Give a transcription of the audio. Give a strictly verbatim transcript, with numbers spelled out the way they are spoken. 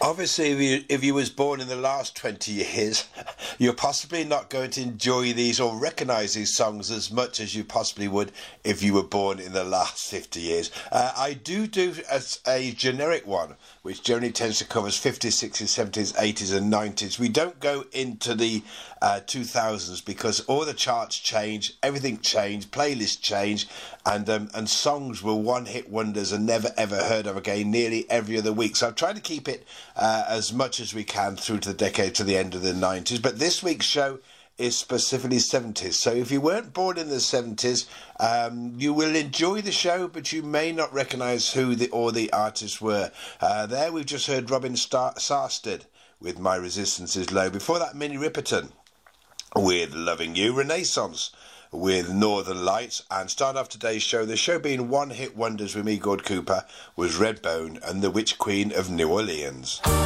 Obviously, if you, if you was born in the last twenty years, you're possibly not going to enjoy these or recognise these songs as much as you possibly would if you were born in the last fifty years. Uh, I do do a, a generic one, which generally tends to cover fifties, sixties, seventies, eighties and nineties. We don't go into the uh, two thousands because all the charts change, everything changed, playlists change, and um, and songs were one-hit wonders and never ever heard of again nearly every other week. So I've tried to keep it uh, as much as we can through to the decade to the end of the nineties. But this week's show is specifically seventies. So if you weren't born in the seventies, um, you will enjoy the show, but you may not recognise who the or the artists were. Uh, there we've just heard Robin Star- Sarsted with My Resistance Is Low. Before that, Minnie Riperton with Loving You. Renaissance with Northern Lights. And start off today's show, the show being one-hit wonders with me, Gord Cooper, was Redbone and the Witch Queen of New Orleans.